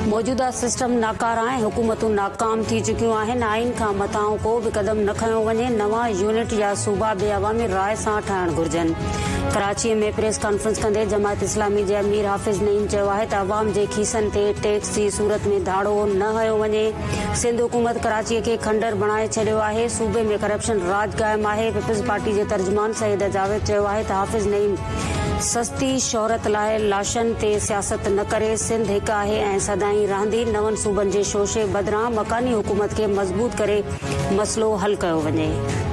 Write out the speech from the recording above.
मौजूदा सिस्टम नाकारा ऐं हुकूमतूं नाकाम थी चुकियूं आहिनि। आइन खां मथां को बि क़दम न खयो वञे। नवां यूनिट या सूबा बे अवामी राय सां ठाहिण घुर्जनि। कराचीअ में प्रेस कॉन्फ्रेंस कंदे जमात इस्लामी जे अमीर हाफ़िज़ नईम चयो आहे त अवाम जे खीसनि ते टैक्स जी सूरत में धाड़ो न हयो वञे। सिंध हुकूमत कराचीअ खे खंडर बणाए छॾियो आहे। सूबे में करप्शन राज क़ाइमु आहे। पीपल्स पार्टी जे तर्जुमान सईद जावेद चयो आहे त हाफ़िज़ नईम सस्ती शोहरत लाइ लाशनि ते सियासत न करे। सिंध हिकु आहे ऐं सदाईं रहंदी। नवनि सूबनि जे शोशे बदिरां मकानी हुकूमत खे मज़बूत करे मसइलो हल कयो वञे।